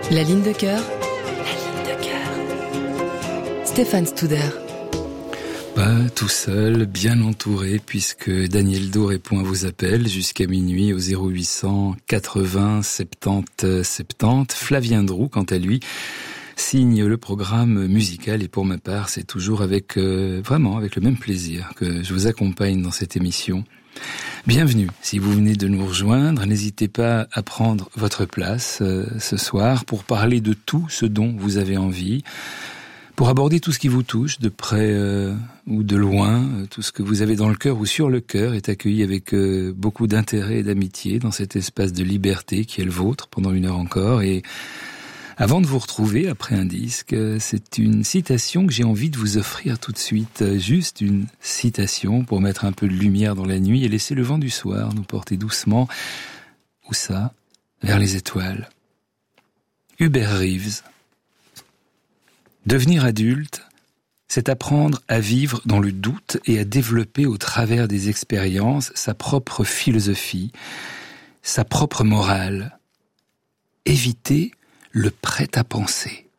La ligne de cœur. La ligne de cœur. Stéphane Studer. Pas tout seul, bien entouré, puisque Daniel Do répond à vos appels jusqu'à minuit au 0800 80 70 70. Flavien Drou, quant à lui, signe le programme musical et pour ma part, c'est toujours avec vraiment avec le même plaisir que je vous accompagne dans cette émission. Bienvenue, si vous venez de nous rejoindre, n'hésitez pas à prendre votre place ce soir pour parler de tout ce dont vous avez envie, pour aborder tout ce qui vous touche, de près ou de loin, tout ce que vous avez dans le cœur ou sur le cœur est accueilli avec beaucoup d'intérêt et d'amitié dans cet espace de liberté qui est le vôtre pendant une heure encore. Et avant de vous retrouver après un disque, c'est une citation que j'ai envie de vous offrir tout de suite. Juste une citation pour mettre un peu de lumière dans la nuit et laisser le vent du soir nous porter doucement, où ça, vers les étoiles. Hubert Reeves. Devenir adulte, c'est apprendre à vivre dans le doute et à développer au travers des expériences sa propre philosophie, sa propre morale. Éviter le prêt-à-penser.